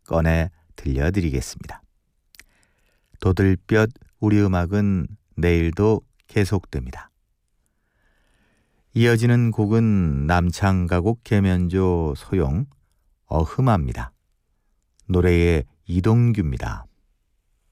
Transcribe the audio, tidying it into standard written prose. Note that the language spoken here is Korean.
꺼내 들려드리겠습니다. 도들볕 우리 음악은 내일도 계속됩니다. 이어지는 곡은 남창가곡 계면조 소용 어흠합니다. 노래의 이동규입니다.